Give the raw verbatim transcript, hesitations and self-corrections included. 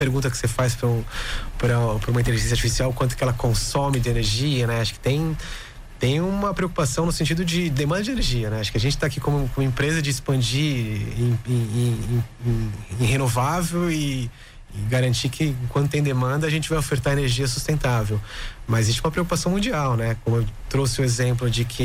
pergunta que você faz para um, uma inteligência artificial, quanto que ela consome de energia, né? Acho que tem, tem uma preocupação no sentido de demanda de energia, né? Acho que a gente está aqui como, como empresa de expandir em, em, em, em, em renovável e, e garantir que, enquanto tem demanda, a gente vai ofertar energia sustentável. Mas existe uma preocupação mundial, né? Como eu trouxe o exemplo de que